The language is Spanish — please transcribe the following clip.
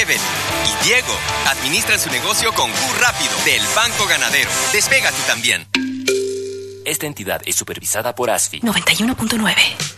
Evelyn y Diego administran su negocio con Q Rápido del Banco Ganadero. Despega tú también. Esta entidad es supervisada por ASFI. 91.9.